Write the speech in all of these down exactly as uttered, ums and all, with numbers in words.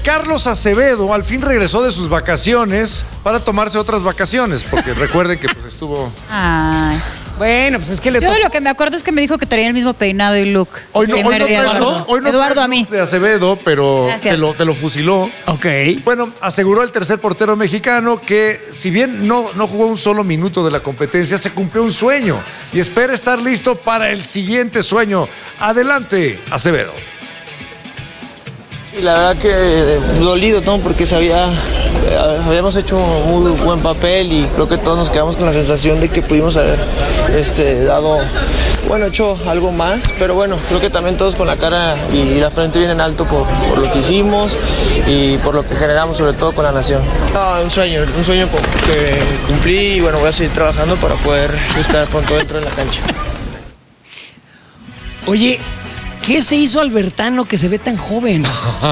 Carlos Acevedo al fin regresó de sus vacaciones para tomarse otras vacaciones, porque recuerden que pues, estuvo... Ay. Bueno, pues es que le Yo tocó. lo que me acuerdo es que me dijo que traía el mismo peinado y look. Hoy no, hoy Primer no día, traes, Eduardo. ¿no? Hoy no Eduardo traes a mí. look de Acevedo, pero Gracias. te lo, te lo fusiló. Ok. Bueno, aseguró el tercer portero mexicano que si bien no, no jugó un solo minuto de la competencia, se cumplió un sueño y espera estar listo para el siguiente sueño. Adelante, Acevedo. Y la verdad que dolido, ¿no? Porque sabía, habíamos hecho muy buen papel y creo que todos nos quedamos con la sensación de que pudimos haber este, dado, bueno, hecho algo más, pero bueno, creo que también todos con la cara y la frente bien en alto por, por lo que hicimos y por lo que generamos, sobre todo con la nación. No, un sueño, un sueño que cumplí y bueno, voy a seguir trabajando para poder estar pronto dentro de la cancha. Oye, ¿qué se hizo Albertano que se ve tan joven?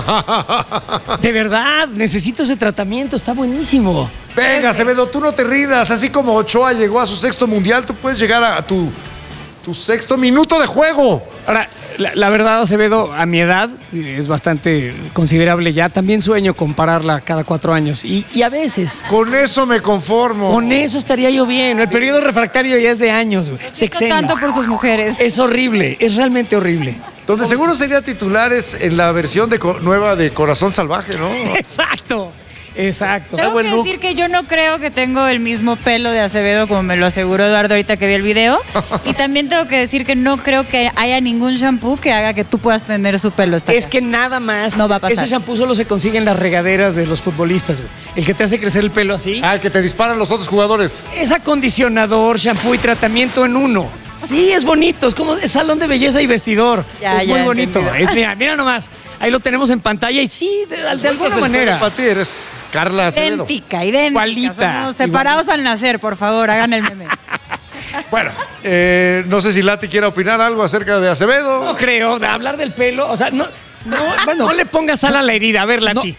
De verdad, necesito ese tratamiento, está buenísimo. Venga, Acevedo, tú no te ridas. Así como Ochoa llegó a su sexto mundial, tú puedes llegar a, a tu, tu sexto minuto de juego. Ahora, la, la verdad, Acevedo, a mi edad es bastante considerable ya. También sueño compararla cada cuatro años. Y, y a veces, Con eso me conformo. con eso estaría yo bien. El periodo refractario ya es de años, güey. Sexenios. Tanto por sus mujeres. Es horrible, es realmente horrible. Donde seguro sería titulares en la versión de co- nueva de Corazón Salvaje, ¿no? Exacto, exacto. Tengo buen que look. decir que yo no creo que tengo el mismo pelo de Acevedo como me lo aseguró Eduardo ahorita que vi el video. Y también tengo que decir que no creo que haya ningún shampoo que haga que tú puedas tener su pelo. Hasta Es acá. que nada más. No va a pasar. Ese shampoo solo se consigue en las regaderas de los futbolistas, güey. El que te hace crecer el pelo así. Ah, el que te disparan los otros jugadores. Es acondicionador, shampoo y tratamiento en uno. Sí, es bonito, es como es salón de belleza y vestidor. Ya, es ya, muy bonito. entendido. Es- mira, mira nomás, ahí lo tenemos en pantalla y sí, de, de alguna Sueltas el manera. pelo Para ti eres Carla Acevedo. idéntica, idéntica. Igualita, Somos separados al nacer, por favor, hagan el meme. Bueno, eh, no sé si Lati quiere opinar algo acerca de Acevedo. No creo, de hablar del pelo, o sea, no, no, bueno, no le pongas sal a la herida. A ver, Lati.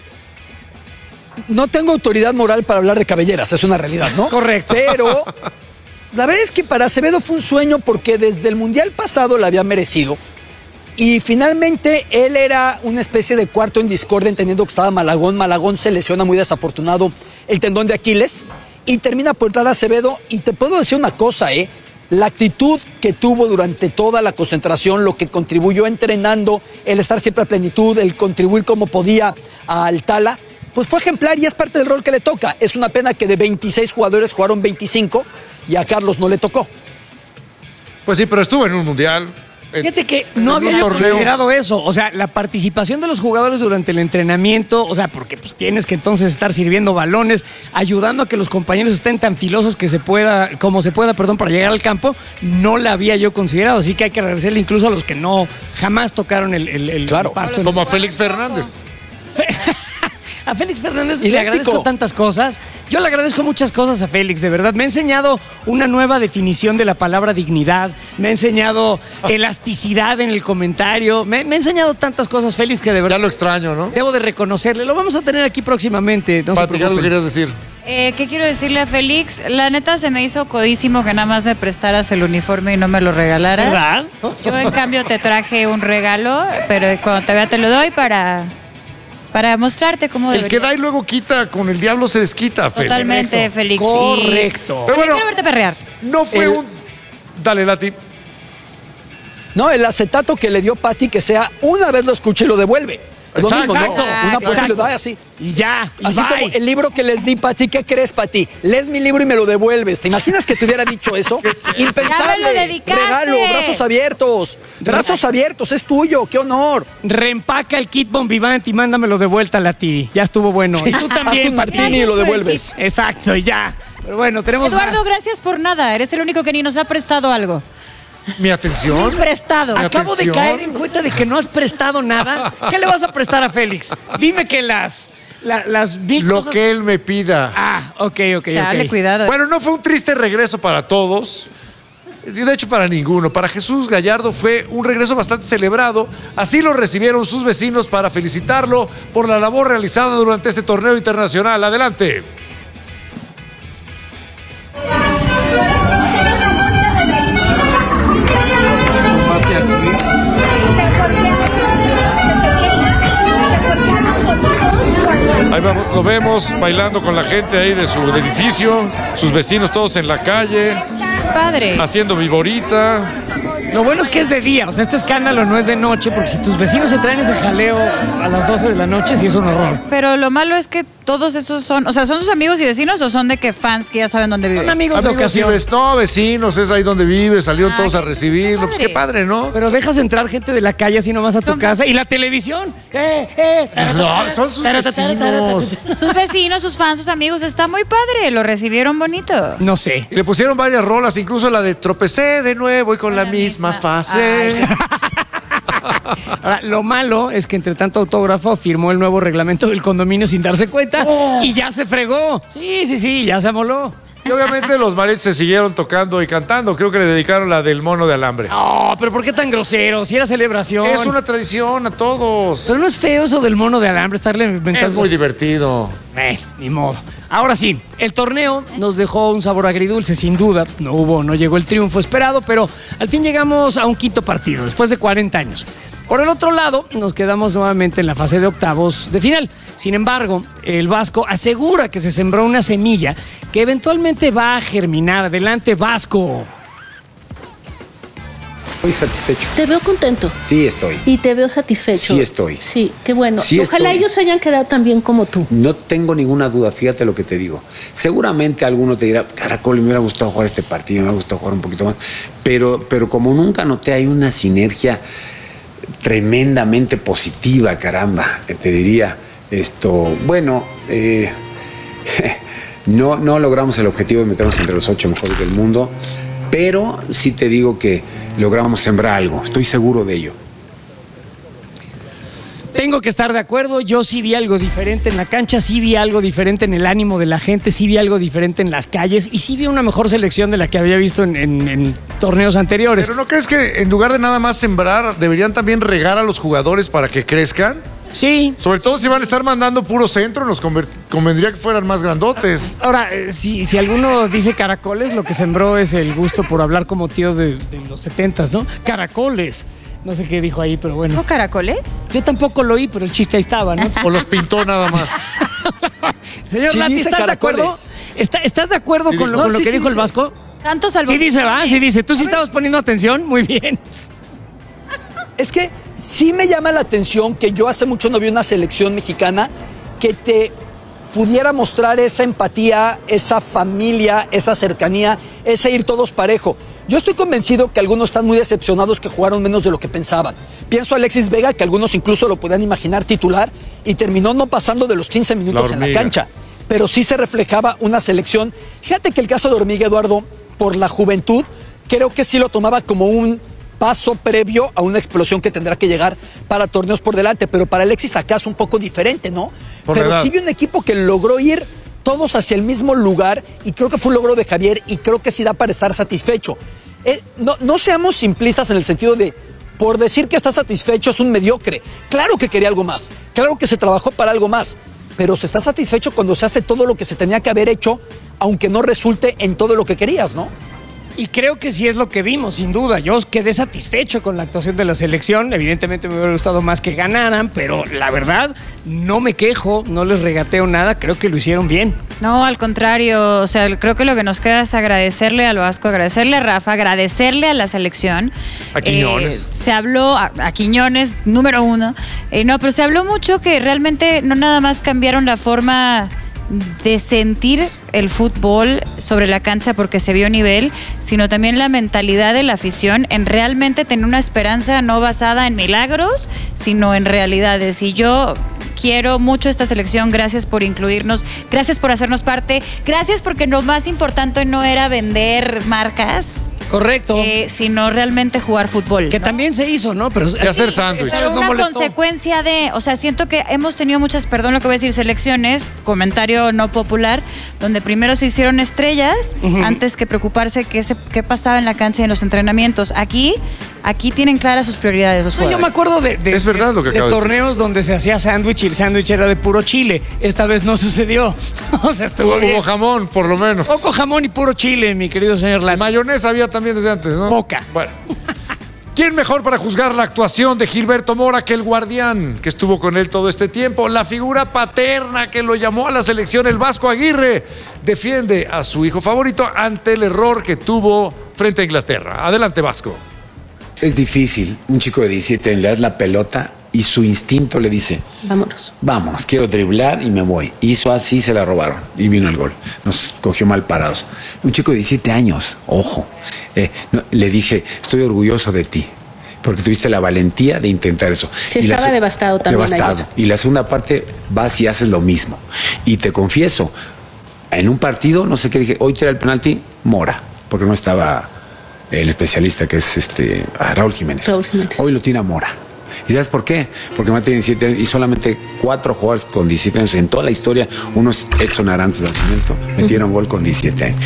No tengo autoridad moral para hablar de cabelleras, es una realidad, ¿no? Correcto. Pero la verdad es que para Acevedo fue un sueño porque desde el Mundial pasado la había merecido. Y finalmente él era una especie de cuarto en discordia, entendiendo que estaba Malagón. Malagón se lesiona muy desafortunado el tendón de Aquiles y termina por entrar a Acevedo. Y te puedo decir una cosa, ¿eh? La actitud que tuvo durante toda la concentración, lo que contribuyó entrenando, el estar siempre a plenitud, el contribuir como podía al Tala, pues fue ejemplar y es parte del rol que le toca. Es una pena que de veintiséis jugadores jugaron veinticinco y a Carlos no le tocó. Pues sí, pero estuvo en un mundial. en- Fíjate que en no un había yo torneo. considerado eso. O sea, la participación de los jugadores durante el entrenamiento, o sea, porque pues tienes que entonces estar sirviendo balones, ayudando a que los compañeros estén tan filosos que se pueda, como se pueda, perdón, para llegar al campo, no la había yo considerado. Así que hay que agradecerle incluso a los que no jamás tocaron el, el, el Claro. pasto. Como a Félix Fernández. A Félix Fernández le Idéntico. agradezco tantas cosas. Yo le agradezco muchas cosas a Félix, de verdad. Me ha enseñado una nueva definición de la palabra dignidad. Me ha enseñado elasticidad en el comentario. Me, me ha enseñado tantas cosas, Félix, que de Ya verdad lo extraño, ¿no? debo de reconocerle. Lo vamos a tener aquí próximamente. No se Pati, ¿qué algo preocupen. querías decir? Eh, ¿Qué quiero decirle a Félix? La neta se me hizo codísimo que nada más me prestaras el uniforme y no me lo regalaras. ¿Verdad? Yo en cambio te traje un regalo, pero cuando te vea te lo doy para, para mostrarte cómo El debería. que da y luego quita, con el diablo se desquita, Félix. Totalmente, Félix. Y- Correcto. Pero bueno, Quiero verte perrear. no fue El- un... Dale, Lati. No, el acetato que le dio Pati, que sea una vez lo escucha y lo devuelve. Es lo Exacto. mismo, ¿no? Ah, Una pues exacto. le da así. Y ya. y Así bye. como el libro que les di, Pati, ¿qué crees, Pati? Lees mi libro y me lo devuelves. ¿Te imaginas que te hubiera dicho eso? Impensable. Ya me lo dedicaste. Regalo, brazos abiertos. Brazos abiertos, es tuyo, qué honor. Reempaca el kit Bombivant y mándamelo de vuelta, Lati. Ya estuvo bueno. Y tú Hazte también, un Pati. martini y lo Gracias por el devuelves. Exacto, y ya. Pero bueno, tenemos Eduardo, más. gracias por nada. Eres el único que ni nos ha prestado algo. Mi atención. Ni prestado. Mi Acabo de atención. caer en cuenta de que no has prestado nada. ¿Qué le vas a prestar a Félix? Dime que las, la- las mil Lo cosas... que él me pida. Ah, ok, ok, Chale, ok. cuidado. Bueno, no fue un triste regreso para todos. De hecho, para ninguno. Para Jesús Gallardo fue un regreso bastante celebrado. Así lo recibieron sus vecinos para felicitarlo por la labor realizada durante este torneo internacional. Adelante. Porque a nosotros Ahí vamos, lo vemos bailando con la gente ahí de su edificio, sus vecinos todos en la calle, Padre. haciendo viborita. Lo bueno es que es de día, o sea, este escándalo no es de noche, porque si tus vecinos se traen ese jaleo a las doce de la noche, sí es un horror. Pero lo malo es que todos esos son, o sea, ¿son sus amigos y vecinos o son de que fans que ya saben dónde viven? Son amigos, Amigos de ocasión. y ves- no, vecinos, es ahí donde vive, salieron Ah, todos a qué- recibirlo. Pues qué qué padre, ¿no? Pero dejas entrar gente de la calle así nomás a tu Son- casa. ¿Y la televisión? ¿Qué? ¿Eh? No, son sus vecinos. Sus vecinos, sus fans, sus amigos, está muy padre, lo recibieron bonito. No sé. Y le pusieron varias rolas, incluso la de tropecé de nuevo y con la, la misma, misma. fase. Ahora, lo malo es que entre tanto autógrafo firmó el nuevo reglamento del condominio sin darse cuenta y ya se fregó. Sí, sí, sí, ya se amoló. Y obviamente los mariachis se siguieron tocando y cantando. Creo que le dedicaron la del mono de alambre. No, pero ¿por qué tan grosero? Si era celebración. Es una tradición a todos. Pero no es feo eso del mono de alambre, estarle inventando. Es muy divertido. Eh, ni modo. Ahora sí, el torneo nos dejó un sabor agridulce, sin duda. No hubo, no llegó el triunfo esperado, pero al fin llegamos a un quinto partido, después de cuarenta años. Por el otro lado, nos quedamos nuevamente en la fase de octavos de final. Sin embargo, el Vasco asegura que se sembró una semilla que eventualmente va a germinar. Adelante, Vasco. Muy satisfecho. Te veo contento Sí estoy. y te veo satisfecho. Sí estoy. Sí, qué bueno. Sí Ojalá estoy. ellos hayan quedado tan bien como tú. No tengo ninguna duda, fíjate lo que te digo. Seguramente alguno te dirá, Caracol, me hubiera gustado jugar este partido, me hubiera gustado jugar un poquito más. Pero, pero como nunca noté, hay una sinergia tremendamente positiva, caramba, te diría. Esto, bueno, eh, no, no logramos el objetivo de meternos entre los ocho mejores del mundo, pero sí te digo que logramos sembrar algo, estoy seguro de ello. Tengo que estar de acuerdo, yo sí vi algo diferente en la cancha, sí vi algo diferente en el ánimo de la gente, sí vi algo diferente en las calles y sí vi una mejor selección de la que había visto en, en- en torneos anteriores. Pero ¿no crees que en lugar de nada más sembrar, deberían también regar a los jugadores para que crezcan? Sí. Sobre todo si van a estar mandando puro centro, nos conver- convendría que fueran más grandotes. Ahora, eh, si, si alguno dice caracoles, lo que sembró es el gusto por hablar como tío de, de los setentas, ¿no? Caracoles. No sé qué dijo ahí, pero bueno. ¿Dijo caracoles? Yo tampoco lo oí, pero el chiste ahí estaba, ¿no? O los pintó nada más. Señor Sí Lati, dice ¿estás de acuerdo? caracoles. ¿Está- ¿Estás de acuerdo Sí con lo, dijo. con No, lo sí, que sí dijo el dice. Vasco? Santos salvo. Sí dice, va, sí dice. ¿Tú sí estabas poniendo atención? Muy bien. Es que sí me llama la atención que yo hace mucho no vi una selección mexicana que te pudiera mostrar esa empatía, esa familia, esa cercanía, ese ir todos parejo. Yo estoy convencido que algunos están muy decepcionados que jugaron menos de lo que pensaban. Pienso a Alexis Vega, que algunos incluso lo podían imaginar titular y terminó no pasando de los quince minutos La en la hormiga. cancha. Pero sí se reflejaba una selección. Fíjate que el caso de Hormiga, Eduardo, por la juventud, creo que sí lo tomaba como un paso previo a una explosión que tendrá que llegar para torneos por delante. Pero para Alexis acá es un poco diferente, ¿no? Por la Pero edad. sí vi un equipo que logró ir todos hacia el mismo lugar y creo que fue un logro de Javier y creo que sí da para estar satisfecho. Eh, no, no seamos simplistas en el sentido de, por decir que está satisfecho es un mediocre. Claro que quería algo más, claro que se trabajó para algo más, pero se está satisfecho cuando se hace todo lo que se tenía que haber hecho, aunque no resulte en todo lo que querías, ¿no? Y creo que sí es lo que vimos, sin duda. Yo quedé satisfecho con la actuación de la selección. Evidentemente me hubiera gustado más que ganaran, pero la verdad, no me quejo, no les regateo nada. Creo que lo hicieron bien. No, al contrario, o sea, creo que lo que nos queda es agradecerle al Vasco, agradecerle a Rafa, agradecerle a la selección. A Quiñones. Eh, se habló, a, a Quiñones, número uno. Eh, no, pero se habló mucho que realmente no nada más cambiaron la forma de sentir el fútbol sobre la cancha porque se vio nivel, sino también la mentalidad de la afición en realmente tener una esperanza no basada en milagros, sino en realidades. Y yo quiero mucho esta selección, gracias por incluirnos, gracias por hacernos parte, gracias porque lo más importante no era vender marcas, Correcto. eh, sino realmente jugar fútbol. que ¿no? también se hizo, ¿no? Pero Y hacer sándwich. Pero no una molestó. consecuencia de, o sea, siento que hemos tenido muchas, perdón lo que voy a decir, selecciones, comentario no popular, donde primero se hicieron estrellas antes que preocuparse qué, se, qué pasaba en la cancha y en los entrenamientos. Aquí, aquí tienen claras sus prioridades los No, yo jugadores. me acuerdo de, de- Es verdad lo que de acabas de torneos donde se hacía sándwich y el sándwich era de puro chile. Esta vez no sucedió. O sea, estuvo Hubo, bien. hubo jamón, por lo menos. Poco jamón y puro chile, mi querido señor Lati. Mayonesa había también desde antes, ¿no? Poca. Bueno. ¿Quién mejor para juzgar la actuación de Gilberto Mora que el guardián que estuvo con él todo este tiempo? La figura paterna que lo llamó a la selección, el Vasco Aguirre, defiende a su hijo favorito ante el error que tuvo frente a Inglaterra. Adelante, Vasco. Es difícil. Un chico de diecisiete años le das la pelota y su instinto le dice, Vámonos. vamos, quiero driblar y me voy. Hizo así, se la robaron y vino el gol. Nos cogió mal parados. Un chico de diecisiete años, ojo. Eh, no, le dije, estoy orgulloso de ti, porque tuviste la valentía de intentar eso. Sí, y estaba la, devastado también. Devastado. Ayer. Y la segunda parte vas y haces lo mismo. Y te confieso, en un partido, no sé qué dije, hoy tira el penalti, Mora, porque no estaba el especialista que es este ah, Raúl Jiménez. Raúl Jiménez. Hoy lo tira Mora. ¿Y sabes por qué? Porque Mate tiene diecisiete años y solamente cuatro jugadores con diecisiete años en toda la historia, unos Edson Arantes de Nacimiento, metieron gol con diecisiete años.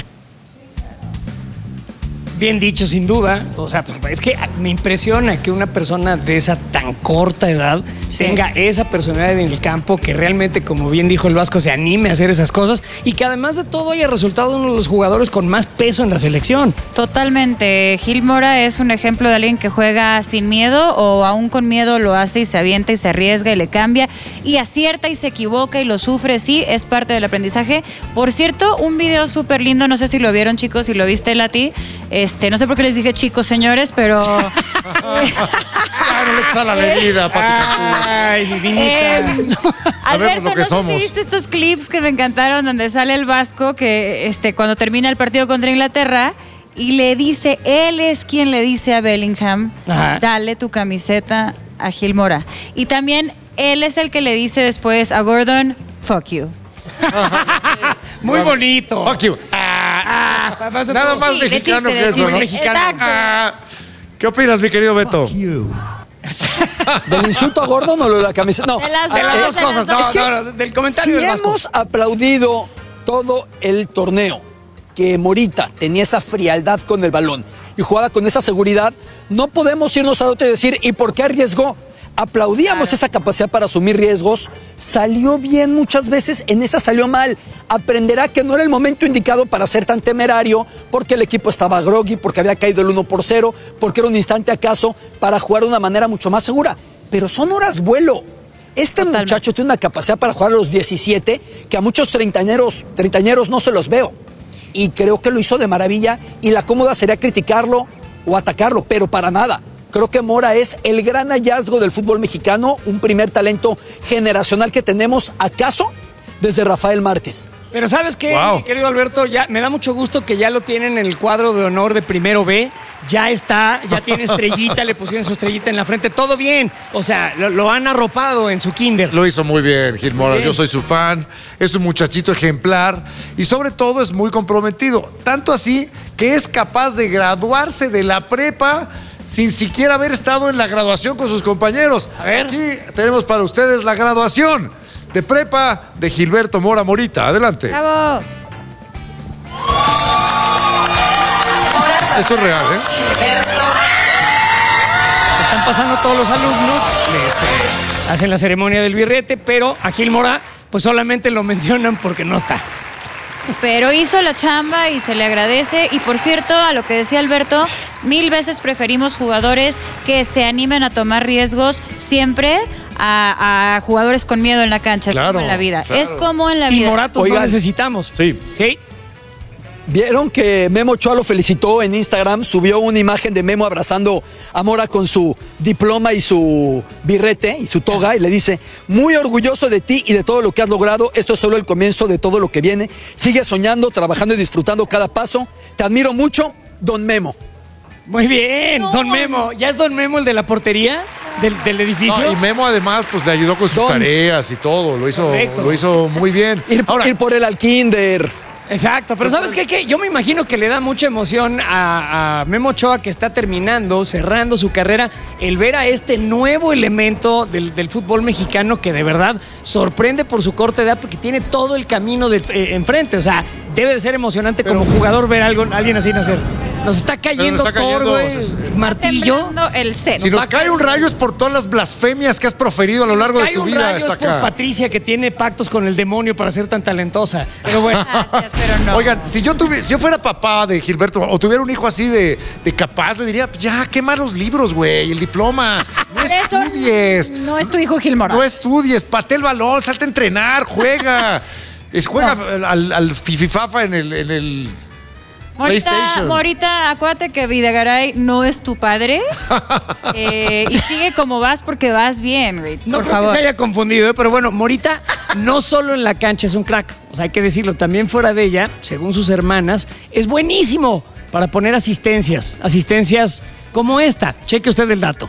Bien dicho, sin duda. O sea, pues, es que me impresiona que una persona de esa tan corta edad sí. tenga esa personalidad en el campo, que realmente, como bien dijo el Vasco, se anime a hacer esas cosas y que además de todo haya resultado uno de los jugadores con más peso en la selección. Totalmente. Gil Mora es un ejemplo de alguien que juega sin miedo o aún con miedo lo hace y se avienta y se arriesga y le cambia y acierta y se equivoca y lo sufre. Sí, es parte del aprendizaje. Por cierto, un video súper lindo, no sé si lo vieron, chicos, si lo viste, Lati. Este, no sé por qué les dije chicos, señores, pero... Claro, le echa la bebida, Ay, divinita. Eh, Alberto, lo que no somos. sé si viste estos clips que me encantaron donde sale el Vasco que este, cuando termina el partido contra Inglaterra y le dice, él es quien le dice a Bellingham, Ajá. dale tu camiseta a Gil Mora. Y también él es el que le dice después a Gordon, fuck you. Muy bonito. Fuck you. Ah, ah, Nada más Sí, de mexicano chiste, que de eso, ¿no? chiste. Exacto. Ah, ¿qué opinas, mi querido Beto? ¿Del insulto a Gordon o lo de la camiseta? No. De las De las dos, dos de las cosas. dos. No, Es que no, no, del comentario Si del Vasco. hemos aplaudido todo el torneo que Morita tenía esa frialdad con el balón y jugaba con esa seguridad, no podemos irnos a otro y decir, ¿y por qué arriesgó? Aplaudíamos esa capacidad para asumir riesgos. Salió bien muchas veces, en esa salió mal. Aprenderá que no era el momento indicado para ser tan temerario, porque el equipo estaba groggy, porque había caído el uno por cero, porque era un instante acaso para jugar de una manera mucho más segura. Pero son horas vuelo. Este Totalmente. muchacho tiene una capacidad para jugar a los diecisiete que a muchos treintañeros, treintañeros no se los veo. Y creo que lo hizo de maravilla y la cómoda sería criticarlo o atacarlo, pero para nada. Creo que Mora es el gran hallazgo del fútbol mexicano, un primer talento generacional que tenemos, acaso, desde Rafael Márquez. Pero ¿sabes qué, Wow. mi querido Alberto? Ya, me da mucho gusto que ya lo tienen en el cuadro de honor de Primero B. Ya está, ya tiene estrellita, le pusieron su estrellita en la frente. Todo bien. O sea, lo, lo han arropado en su kinder. Lo hizo muy bien, Gil Mora. Bien. Yo soy su fan. Es un muchachito ejemplar y sobre todo es muy comprometido. Tanto así que es capaz de graduarse de la prepa sin siquiera haber estado en la graduación con sus compañeros. A ver. Aquí tenemos para ustedes la graduación de prepa de Gilberto Mora Morita. Adelante. Bravo. Esto es real, ¿eh? Están pasando todos los alumnos, les eh, hacen la ceremonia del birrete, pero a Gil Mora pues solamente lo mencionan porque no está. Pero hizo la chamba y se le agradece. Y por cierto, a lo que decía Alberto, mil veces preferimos jugadores que se animen a tomar riesgos siempre a, a jugadores con miedo en la cancha. Es Claro, como en la vida. claro. Es como en la Y vida. Moratos Oigan. no necesitamos. Sí. ¿Sí? ¿Vieron que Memo Ochoa lo felicitó en Instagram? Subió una imagen de Memo abrazando a Mora con su diploma y su birrete y su toga y le dice, muy orgulloso de ti y de todo lo que has logrado. Esto es solo el comienzo de todo lo que viene. Sigue soñando, trabajando y disfrutando cada paso. Te admiro mucho, don Memo. Muy bien, No. don Memo. ¿Ya es don Memo el de la portería del, del edificio? No, y Memo además pues le ayudó con sus Don. tareas y todo. Lo hizo, Correcto. lo hizo muy bien. Ir, Ahora, ir por él al kinder. Exacto, pero ¿sabes qué? qué? Yo me imagino que le da mucha emoción a, a Memo Ochoa, que está terminando, cerrando su carrera, el ver a este nuevo elemento del, del fútbol mexicano que de verdad sorprende por su corta edad porque tiene todo el camino de, eh, enfrente. O sea, debe de ser emocionante como jugador ver algo, a alguien así nacer. Nos está cayendo, Nos está Thor, cayendo, güey. sí. Martillo. Temblando el set. Si nos cae un rayo es por todas las blasfemias que has proferido a lo largo de Hay tu un vida rayo hasta es por acá. Patricia, que tiene pactos con el demonio para ser tan talentosa. Pero bueno. Gracias, pero no. Oigan, si yo, tuvi- si yo fuera papá de Gilberto o tuviera un hijo así de, de capaz, le diría, pues ya, quema los libros, güey, el diploma. No Por eso estudies. no es tu hijo Gilmora. No estudies, patea el balón, salte a entrenar, juega. Es, juega al, al fififafa en el, en el Morita, PlayStation. Morita, acuérdate que Videgaray no es tu padre. eh, y sigue como vas porque vas bien, güey. No por creo favor. que se haya confundido, ¿eh? Pero bueno, Morita no solo en la cancha es un crack, o sea, hay que decirlo, también fuera de ella, según sus hermanas, es buenísimo para poner asistencias, asistencias como esta. Cheque usted el dato.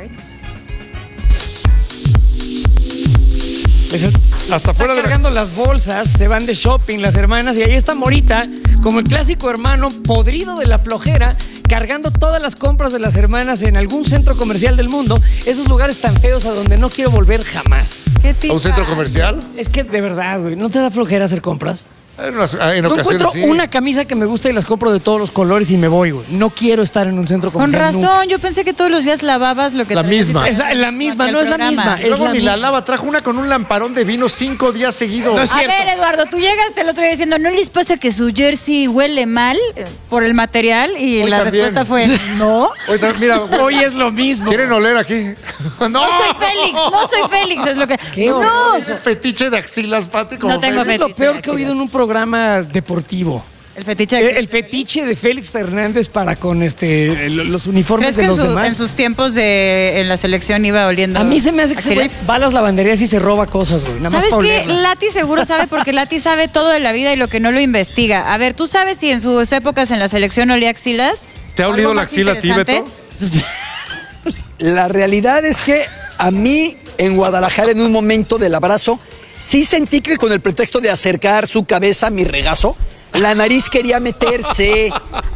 Les Hasta está fuera de la- cargando las bolsas, se van de shopping las hermanas y ahí está Morita, como el clásico hermano podrido de la flojera, cargando todas las compras de las hermanas en algún centro comercial del mundo, esos lugares tan feos a donde no quiero volver jamás. ¿Qué te ¿A un centro pasa? comercial? Es que de verdad, güey, ¿no te da flojera hacer compras? En, unas- en Yo ocasiones encuentro sí. una camisa que me gusta y las compro de todos los colores y me voy, güey. No quiero estar en un centro Con comercial razón, nunca. yo pensé que todos los días lavabas lo que La traías y misma. te- Es la- la misma, aquí no al es la programa. misma, Y es luego la ni la misma. lava, trajo una con un lamparón de vino cinco días seguidos. No es A cierto. ver, Eduardo, tú llegaste el otro día diciendo, ¿no les pasa que su jersey huele mal eh, por el material? Y Hoy la también. respuesta fue, no. Oye, tra- mira, güey, Hoy es lo mismo. ¿quieren oler aquí? no, No soy Félix, no soy Félix, es lo que... Qué no, horror Ese fetiche de axilas, Pati, como No tengo Félix. Es lo fetiche peor de que he oído axilas. en un programa deportivo. el fetiche El, de... el fetiche de Félix Fernández para con este lo- los uniformes ¿Crees de que en, los su- demás. en sus tiempos de en la selección iba oliendo A mí se me hace que ese güey axilas? va a las lavanderías y se roba cosas, güey. Nada más ¿Sabes para qué? olerlas. Lati seguro sabe porque Lati sabe todo de la vida y lo que no lo investiga. A ver, ¿tú sabes si en sus épocas en la selección olía axilas? ¿Te ha ¿Algo olido la más axila a ti, interesante? Beto? La realidad es que a mí en Guadalajara en un momento del abrazo sí sentí que con el pretexto de acercar su cabeza a mi regazo, la nariz quería meterse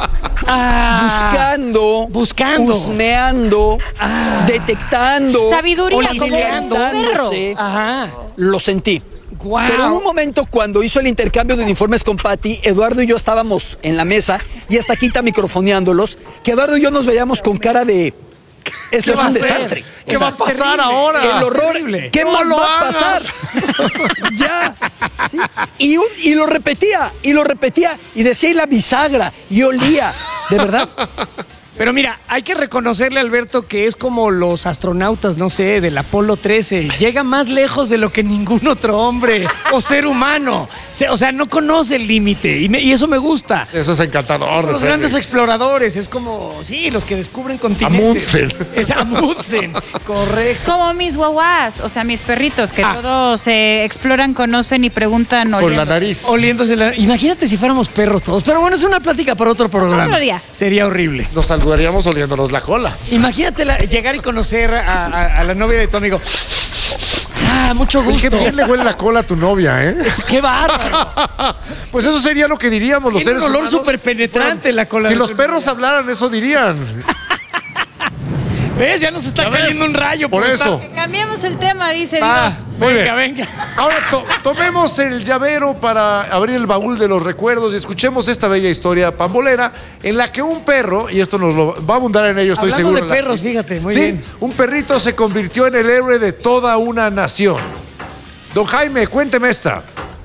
Ah, buscando, buscando. husmeando, detectando, Sabiduría, como un olividándose. Ajá. Lo sentí. Guau. Pero en un momento cuando hizo el intercambio de uniformes con Patti, Eduardo y yo estábamos en la mesa y hasta aquí está microfoneándolos, que Eduardo y yo nos veíamos con cara de... Esto es va a un hacer? desastre. ¿Qué O sea, va a pasar terrible. ahora? El horror. Terrible. ¿Qué No más lo va a hagas. pasar? Ya. Sí. Y, un- y lo repetía, y lo repetía, y decía y la bisagra, y olía. ¿De verdad? Pero mira, hay que reconocerle a Alberto que es como los astronautas, no sé, del Apolo trece. Llega más lejos de lo que ningún otro hombre o ser humano. Se- O sea, no conoce el límite y, me- y eso me gusta. Eso es encantador. de Los Félix. grandes exploradores, es como, sí, los que descubren continentes. Amundsen. Es Amundsen, correcto. Como mis guaguas, o sea, mis perritos, que Ah. todos se exploran, conocen y preguntan Con la oliendo. nariz. Oliéndose la... Imagínate si fuéramos perros todos. Pero bueno, es una plática para otro programa. Otro día. Sería horrible. Nos saludaríamos oliéndonos la cola. Imagínate la- llegar y conocer a, a- a la novia de tu amigo. Ah, mucho Oye, gusto. qué bien le huele la cola a tu novia, ¿eh? Es- ¡Qué bárbaro! Pues eso sería lo que diríamos los Tiene seres un olor humanos. súper penetrante la cola Si de los tu perros novia. hablaran, eso dirían. ¿Ves? Ya nos está ¿Ya ves? cayendo un rayo. Por eso. estar- Cambiamos el tema, dice Ah, Dios. Muy venga, bien. venga. Ahora to- tomemos el llavero para abrir el baúl de los recuerdos y escuchemos esta bella historia pambolera en la que un perro, y esto nos lo va a abundar en ello, estoy Hablando seguro. de la- perros, fíjate, muy sí, bien. un perrito se convirtió en el héroe de toda una nación. Don Jaime, cuénteme esta.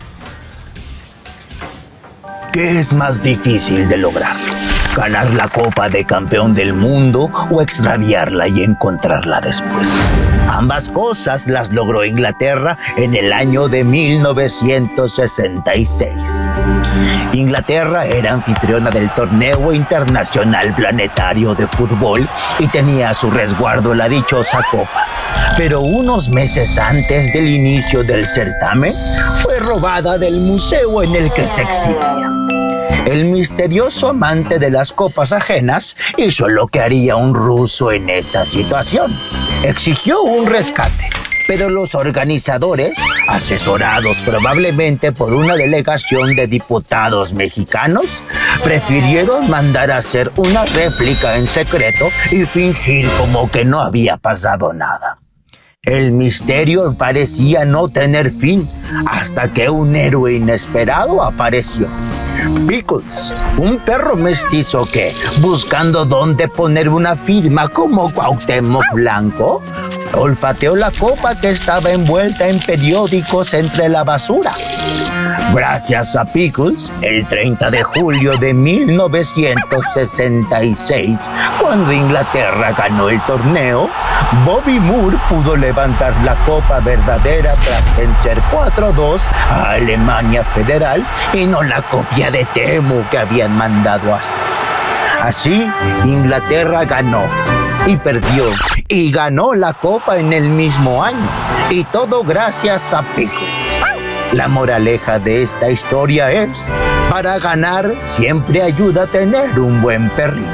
¿Qué es más difícil de lograr? ¿Ganar la Copa de Campeón del Mundo o extraviarla y encontrarla después? Ambas cosas las logró Inglaterra en el año de mil novecientos sesenta y seis. Inglaterra era anfitriona del Torneo Internacional Planetario de Fútbol y tenía a su resguardo la dichosa copa. Pero unos meses antes del inicio del certamen, fue robada del museo en el que se exhibía. El misterioso amante de las copas ajenas hizo lo que haría un ruso en esa situación. Exigió un rescate, pero los organizadores, asesorados probablemente por una delegación de diputados mexicanos, prefirieron mandar a hacer una réplica en secreto y fingir como que no había pasado nada. El misterio parecía no tener fin hasta que un héroe inesperado apareció. Pickles, un perro mestizo que, buscando dónde poner una firma como Cuauhtémoc Blanco, olfateó la copa que estaba envuelta en periódicos entre la basura. Gracias a Pickles, el treinta de julio de mil novecientos sesenta y seis, cuando Inglaterra ganó el torneo, Bobby Moore pudo levantar la copa verdadera tras vencer cuatro a dos a Alemania Federal y no la copia de Temu que habían mandado a hacer. Así, Inglaterra ganó y perdió y ganó la copa en el mismo año. Y todo gracias a Pickles. La moraleja de esta historia es, para ganar siempre ayuda a tener un buen perrito.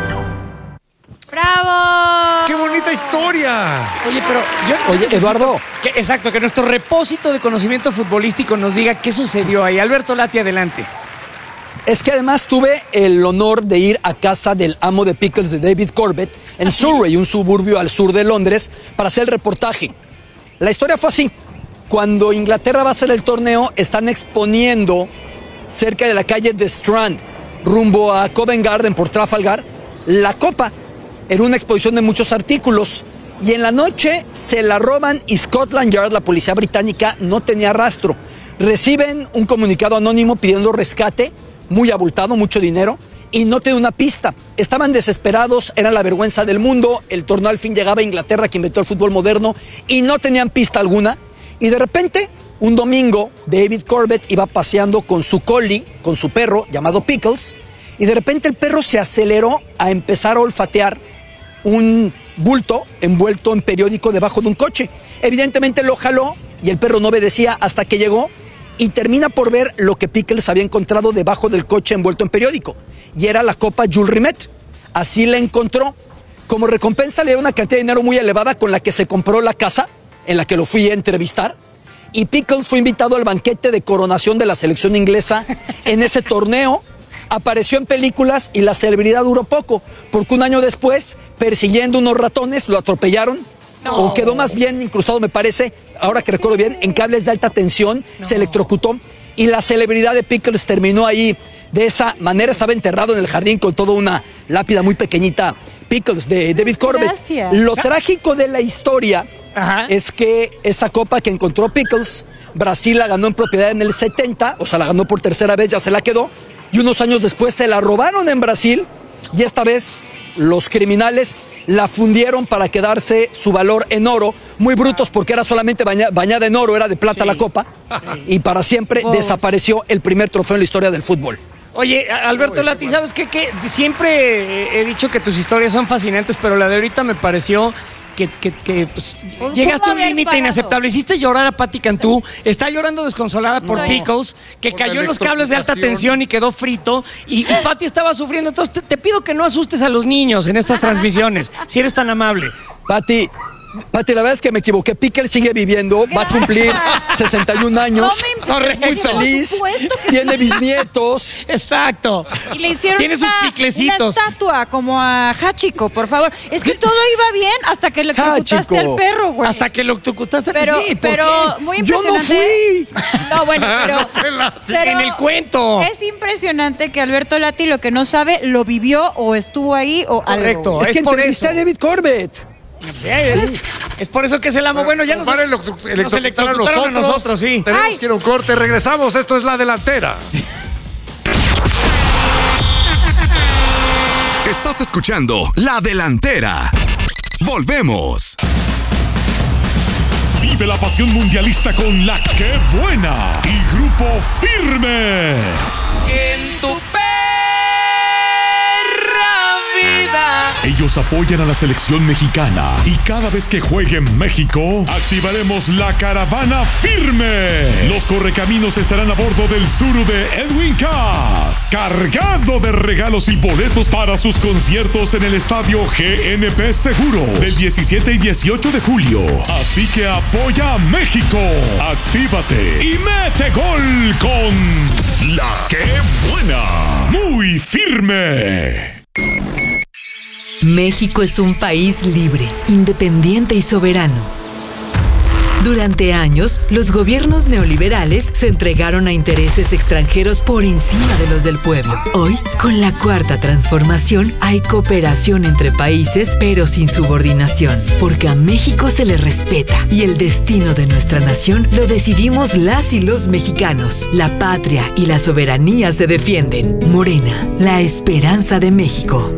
¡Bravo! ¡Qué bonita historia! Oye, pero yo Oye, necesito Eduardo. que- exacto, que nuestro repósito de conocimiento futbolístico nos diga qué sucedió ahí. Alberto Lati, adelante. Es que además tuve el honor de ir a casa del amo de Pickles, de David Corbett, en Surrey, un suburbio al sur de Londres, para hacer el reportaje. La historia fue así. Cuando Inglaterra va a hacer el torneo, están exponiendo cerca de la calle de Strand, rumbo a Covent Garden por Trafalgar, la copa. Era una exposición de muchos artículos. Y en la noche se la roban y Scotland Yard, la policía británica, no tenía rastro. Reciben un comunicado anónimo pidiendo rescate, muy abultado, mucho dinero, y no tiene una pista. Estaban desesperados, era la vergüenza del mundo, el torneo al fin llegaba a Inglaterra, que inventó el fútbol moderno, y no tenían pista alguna. Y de repente, un domingo, David Corbett iba paseando con su collie, con su perro, llamado Pickles, y de repente el perro se aceleró a empezar a olfatear un bulto envuelto en periódico debajo de un coche. Evidentemente lo jaló y el perro no obedecía hasta que llegó y termina por ver lo que Pickles había encontrado debajo del coche envuelto en periódico. Y era la copa Jules Rimet. Así la encontró. Como recompensa le dio una cantidad de dinero muy elevada con la que se compró la casa en la que lo fui a entrevistar. Y Pickles fue invitado al banquete de coronación de la selección inglesa en ese torneo. Apareció en películas y la celebridad duró poco, porque un año después, persiguiendo unos ratones, lo atropellaron. No. O quedó más bien incrustado, me parece, ahora que recuerdo bien, en cables de alta tensión, no. Se electrocutó. Y la celebridad de Pickles terminó ahí de esa manera. Estaba enterrado en el jardín con toda una lápida muy pequeñita, Pickles, de David Corbett. Gracias. Lo trágico de la historia Ajá. es que esa copa que encontró Pickles, Brasil la ganó en propiedad en el setenta, o sea, la ganó por tercera vez, ya se la quedó. Y unos años después se la robaron en Brasil y esta vez los criminales la fundieron para quedarse su valor en oro. Muy brutos porque era solamente baña, bañada en oro, era de plata sí. la copa. Sí. Y para siempre oh. desapareció el primer trofeo en la historia del fútbol. Oye, Alberto Lati, ¿sabes qué? Que siempre he dicho que tus historias son fascinantes, pero la de ahorita me pareció... que, que, que pues, llegaste a un límite inaceptable. Hiciste llorar a Patti Cantú. Sí. Está llorando desconsolada por no. Pickles, que por cayó en los cables de alta tensión y quedó frito. Y, y Patti estaba sufriendo. Entonces te, te pido que no asustes a los niños en estas transmisiones, si eres tan amable. Patti, Pati, la verdad es que me equivoqué. Pickles sigue viviendo, va a cumplir sesenta y un años. No me muy feliz. Que tiene bisnietos. Exacto. Y le hicieron tiene sus una, piclecitos. una estatua como a Hachiko, por favor. Es que todo iba bien hasta que electrocutaste al perro, güey. Hasta que lo electrocutaste. Pero, sí, ¿por pero qué? muy impresionante. Yo no fui. No, bueno, pero, no fue la, pero en el cuento. Es impresionante que Alberto Lati lo que no sabe lo vivió o estuvo ahí o Correcto. algo. Es, es que por entrevisté eso. a David Corbett. Sí, es, es por eso que es el amo. Bueno, ya nos, Para nos electrocutaron electrocutaron nosotros, a nosotros, sí. Tenemos Ay. que ir a un corte, regresamos. Esto es La Delantera. Estás escuchando La Delantera. Volvemos. Vive la pasión mundialista con La Que Buena y Grupo Firme. En tu vida. Ellos apoyan a la selección mexicana y cada vez que juegue en México, activaremos la caravana Firme. Los correcaminos estarán a bordo del Zuru de Edwin Cass, cargado de regalos y boletos para sus conciertos en el estadio G N P Seguros del diecisiete y dieciocho de julio. Así que apoya a México, actívate y mete gol con La Que Buena. Muy firme. México es un país libre, independiente y soberano. Durante años, los gobiernos neoliberales se entregaron a intereses extranjeros por encima de los del pueblo. Hoy, con la cuarta transformación, hay cooperación entre países, pero sin subordinación, porque a México se le respeta y el destino de nuestra nación lo decidimos las y los mexicanos. La patria y la soberanía se defienden. Morena, la esperanza de México.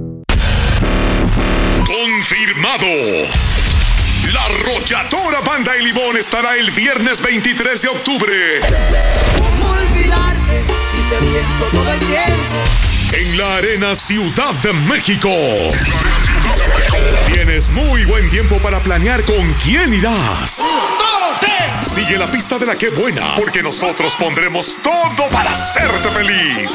Confirmado. La Arrolladora Banda y Limón estará el viernes veintitrés de octubre. ¿Cómo olvidarte si te pienso todo el tiempo? En la Arena Ciudad de México. Tienes muy buen tiempo para planear con quién irás. ¡Un, dos, tres! Sigue la pista de La Qué Buena, porque nosotros pondremos todo para hacerte feliz.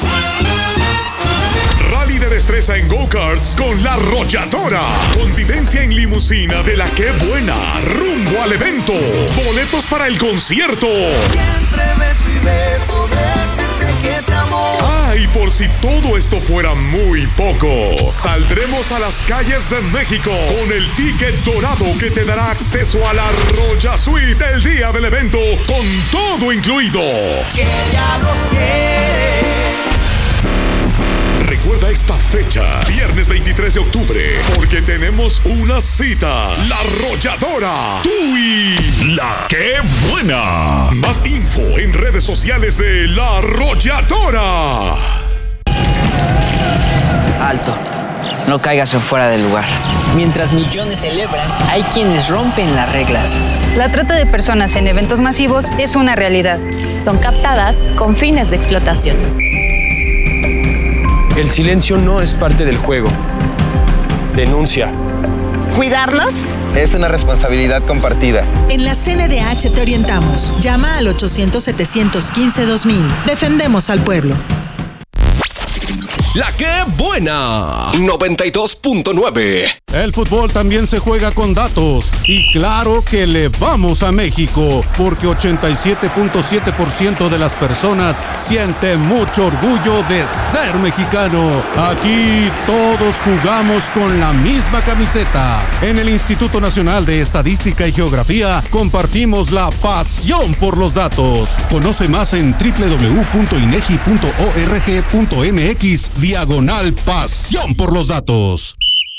Rally de destreza en go-karts con La Arrolladora. Convivencia en limusina de La Qué Buena. Rumbo al evento. Boletos para el concierto. Siempre beso y beso, decirte que te amo. Ah, y por si todo esto fuera muy poco, saldremos a las calles de México con el ticket dorado que te dará acceso a la Arrolla Suite el día del evento, con todo incluido. Que ya los quiere. Recuerda esta fecha, viernes veintitrés de octubre, porque tenemos una cita. La Arrolladora, tú y La Qué Buena. Más info en redes sociales de La Arrolladora. Alto, no caigas en fuera del lugar. Mientras millones celebran, hay quienes rompen las reglas. La trata de personas en eventos masivos es una realidad. Son captadas con fines de explotación. El silencio no es parte del juego. Denuncia. ¿Cuidarlos? Es una responsabilidad compartida. En la C N D H te orientamos. Llama al ochocientos, setecientos quince, dos mil. Defendemos al pueblo. La Qué Buena, noventa y dos punto nueve. El fútbol también se juega con datos. Y claro que le vamos a México, porque ochenta y siete punto siete por ciento de las personas sienten mucho orgullo de ser mexicano. Aquí todos jugamos con la misma camiseta. En el Instituto Nacional de Estadística y Geografía compartimos la pasión por los datos. Conoce más en doble u doble u doble u punto inegi punto org punto mx diagonal pasión por los datos.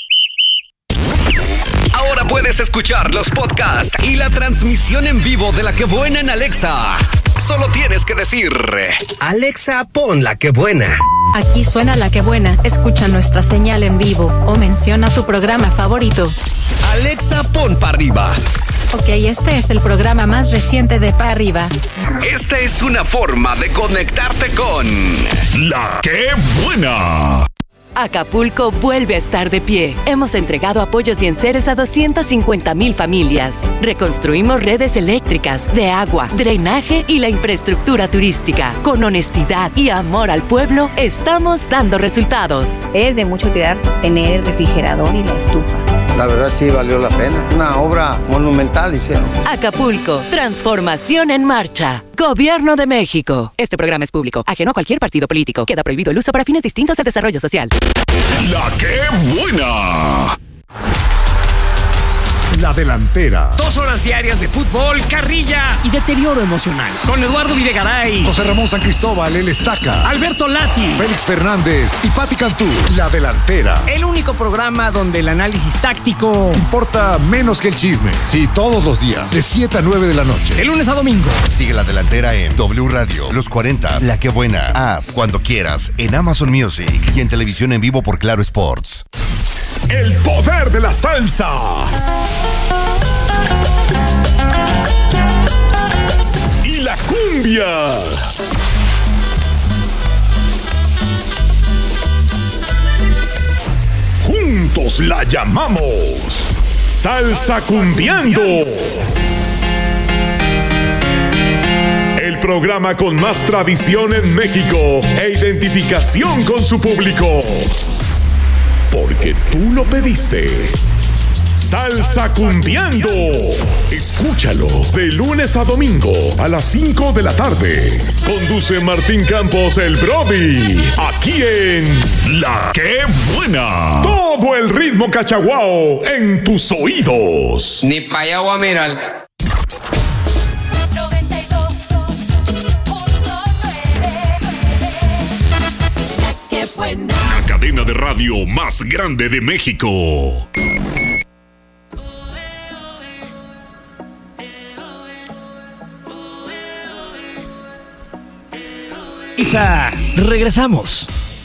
Ahora puedes escuchar los podcasts y la transmisión en vivo de La Qué Buena en Alexa. Solo tienes que decir: Alexa, pon La Qué Buena. Aquí suena La Qué Buena. Escucha nuestra señal en vivo o menciona tu programa favorito. Alexa, pon Pa' Arriba. Ok, este es el programa más reciente de Pa' Arriba. Esta es una forma de conectarte con La Qué Buena. Acapulco vuelve a estar de pie. Hemos entregado apoyos y enseres a doscientas cincuenta mil familias. Reconstruimos redes eléctricas, de agua, drenaje y la infraestructura turística. Con honestidad y amor al pueblo, estamos dando resultados. Es de mucho cuidar tener el refrigerador y la estufa. La verdad sí valió la pena. Una obra monumental hicieron. Acapulco, transformación en marcha. Gobierno de México. Este programa es público, ajeno a cualquier partido político. Queda prohibido el uso para fines distintos del desarrollo social. La Qué Buena. La Delantera. Dos horas diarias de fútbol, carrilla y deterioro emocional. Con Eduardo Videgaray, José Ramón San Cristóbal, el Estaca, Alberto Lati, Félix Fernández y Pati Cantú. La Delantera. El único programa donde el análisis táctico importa menos que el chisme. Sí, todos los días, de siete a nueve de la noche. De lunes a domingo. Sigue La Delantera en W Radio, Los cuarenta, La Qué Buena, Haz, cuando quieras, en Amazon Music y en televisión en vivo por Claro Sports. El poder de la salsa. Y la cumbia. Juntos la llamamos Salsa Cumbiando. El programa con más tradición en México e identificación con su público. Porque tú lo pediste. Salsa Cumbiando. Escúchalo de lunes a domingo a las cinco de la tarde. Conduce Martín Campos, el Brody. Aquí en La Qué Buena. Todo el ritmo cachaguao en tus oídos. Ni pa' allá voy a mirar. cabina de radio más grande de México. Isa, regresamos.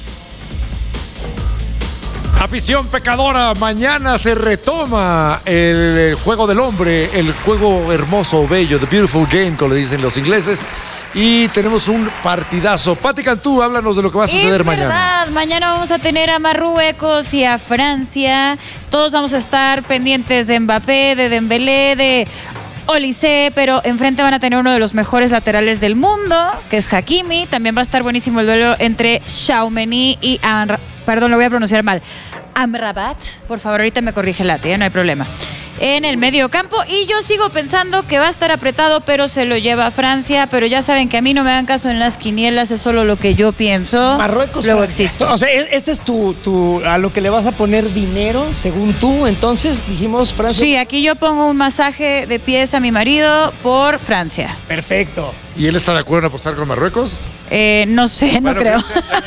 Afición pecadora, mañana se retoma el Juego del Hombre, el juego hermoso, bello, the beautiful game, como le dicen los ingleses. Y tenemos un partidazo. Pati Cantú, háblanos de lo que va a suceder es mañana. Verdad, mañana vamos a tener a Marruecos y a Francia. Todos vamos a estar pendientes de Mbappé, de Dembélé, de Olise, pero enfrente van a tener uno de los mejores laterales del mundo, que es Hakimi. También va a estar buenísimo el duelo entre Tchouaméni y Amra, perdón, lo voy a pronunciar mal. Amrabat, por favor, ahorita me corrige Lati, ¿eh? No hay problema. En el medio campo, y yo sigo pensando que va a estar apretado, pero se lo lleva a Francia, pero ya saben que a mí no me dan caso en las quinielas, es solo lo que yo pienso. Marruecos, luego Francia. existo. O sea, este es tu, tu, a lo que le vas a poner dinero, según tú, entonces dijimos Francia. Sí, aquí yo pongo un masaje de pies a mi marido por Francia. Perfecto. ¿Y él está de acuerdo en apostar con Marruecos? Eh, no sé, no bueno, creo.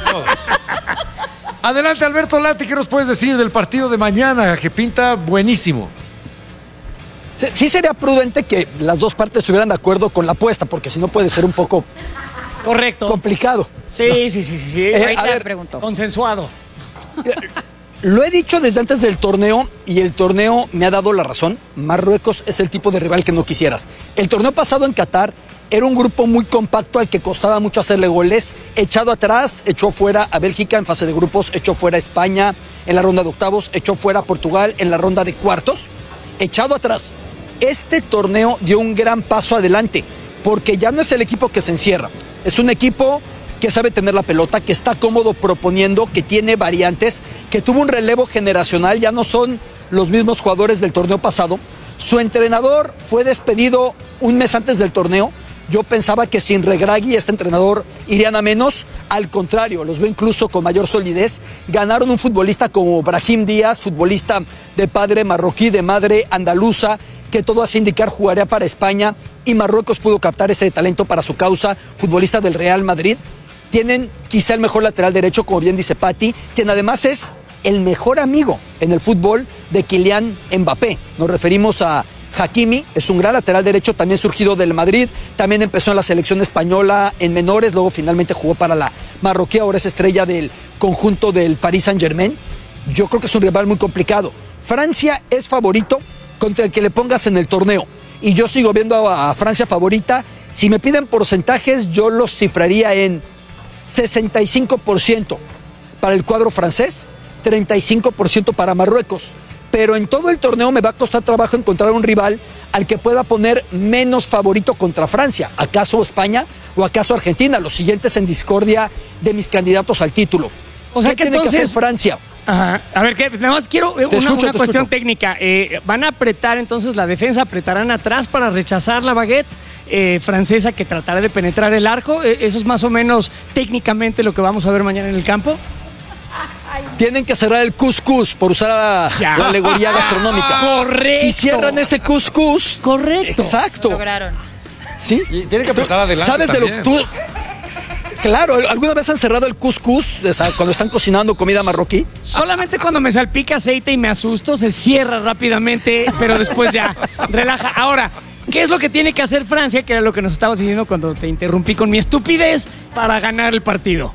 Adelante, Alberto Lati, ¿qué nos puedes decir del partido de mañana, que pinta buenísimo? Sí sería prudente que las dos partes estuvieran de acuerdo con la apuesta, porque si no puede ser un poco correcto, complicado. Sí, ¿no? sí, sí, sí. sí. Eh, a ver, pregunto. Consensuado. Lo he dicho desde antes del torneo y el torneo me ha dado la razón. Marruecos es el tipo de rival que no quisieras. El torneo pasado en Qatar era un grupo muy compacto al que costaba mucho hacerle goles. Echado atrás, echó fuera a Bélgica en fase de grupos, echó fuera a España en la ronda de octavos, echó fuera a Portugal en la ronda de cuartos. Echado atrás. Este torneo dio un gran paso adelante, porque ya no es el equipo que se encierra, es un equipo que sabe tener la pelota, que está cómodo proponiendo, que tiene variantes, que tuvo un relevo generacional, ya no son los mismos jugadores del torneo pasado. Su entrenador fue despedido un mes antes del torneo. Yo pensaba que sin Regragui este entrenador irían a menos. Al contrario, los veo incluso con mayor solidez. Ganaron un futbolista como Brahim Díaz, futbolista de padre marroquí, de madre andaluza, que todo hace indicar jugaría para España, y Marruecos pudo captar ese talento para su causa, futbolista del Real Madrid. Tienen quizá el mejor lateral derecho, como bien dice Pati, quien además es el mejor amigo en el fútbol de Kylian Mbappé. Nos referimos a Hakimi, es un gran lateral derecho, también surgido del Madrid, también empezó en la selección española en menores, luego finalmente jugó para la marroquí, ahora es estrella del conjunto del Paris Saint-Germain. Yo creo que es un rival muy complicado. Francia es favorito contra el que le pongas en el torneo, y yo sigo viendo a Francia favorita. Si me piden porcentajes, yo los cifraría en sesenta y cinco por ciento para el cuadro francés, treinta y cinco por ciento para Marruecos. Pero en todo el torneo me va a costar trabajo encontrar un rival al que pueda poner menos favorito contra Francia. ¿Acaso España o acaso Argentina? Los siguientes en discordia de mis candidatos al título. O sea ¿Qué que tiene entonces, que hacer Francia? Ajá. A ver, que nada más quiero una, escucho, una cuestión escucho. técnica. Eh, ¿Van a apretar entonces la defensa? ¿Apretarán atrás para rechazar la baguette eh, francesa que tratará de penetrar el arco? Eh, ¿Eso es más o menos técnicamente lo que vamos a ver mañana en el campo? Tienen que cerrar el cuscús, por usar la, la alegoría gastronómica. Correcto. Si cierran ese cuscús. Correcto. Exacto. Lograron. ¿Sí? Y tienen que apretar adelante. ¿Sabes de lo que tú? Claro, ¿alguna vez han cerrado el cuscús cuando están cocinando comida marroquí? Solamente cuando me salpica aceite y me asusto, se cierra rápidamente, pero después ya relaja. Ahora, ¿qué es lo que tiene que hacer Francia? Que era lo que nos estabas diciendo cuando te interrumpí con mi estupidez para ganar el partido.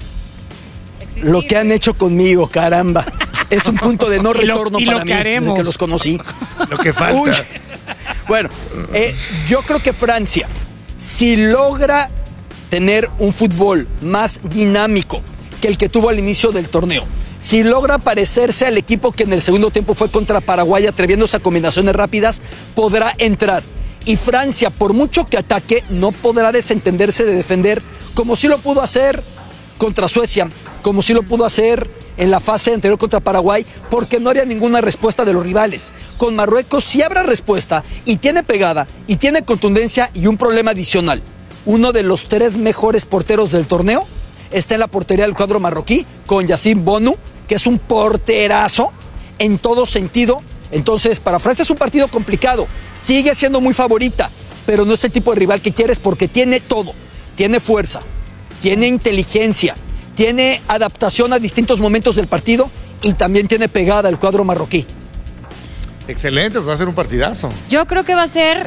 Lo que han hecho conmigo, caramba. Es un punto de no Y lo- retorno y lo para que mí, haremos. desde que los conocí. Lo que falta. Uy. Bueno, eh, yo creo que Francia, si logra tener un fútbol más dinámico que el que tuvo al inicio del torneo, si logra parecerse al equipo que en el segundo tiempo fue contra Paraguay, atreviéndose a combinaciones rápidas, podrá entrar. Y Francia, por mucho que ataque, no podrá desentenderse de defender, como sí lo pudo hacer contra Suecia, como sí lo pudo hacer en la fase anterior contra Paraguay, porque no había ninguna respuesta de los rivales. Con Marruecos sí habrá respuesta, y tiene pegada, y tiene contundencia, y un problema adicional. Uno de los tres mejores porteros del torneo está en la portería del cuadro marroquí, con Yassine Bonu, que es un porterazo en todo sentido. Entonces, para Francia es un partido complicado. Sigue siendo muy favorita, pero no es el tipo de rival que quieres, porque tiene todo. Tiene fuerza, tiene inteligencia, tiene adaptación a distintos momentos del partido y también tiene pegada el cuadro marroquí. Excelente, pues va a ser un partidazo. Yo creo que va a ser